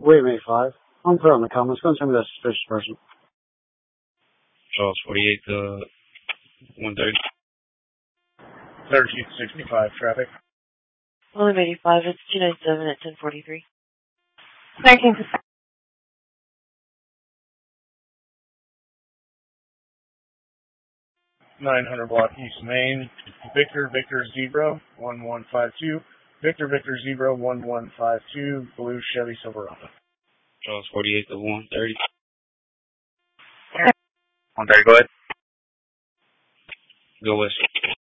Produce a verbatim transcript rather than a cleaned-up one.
Wait, May five. I'm clear on the comments. Go and tell me that suspicious person. Charles forty-eight to one thirty. thirteen sixty-five traffic. William eighty-five, it's two ninety-seven at ten forty-three. thirteen nine hundred block East Main. Victor, Victor, Zebra, one one five two. Victor, Victor, Zebra, one one five two. Blue Chevy Silverado. Charles forty-eight to one thirty. one thirty, go ahead. Go west.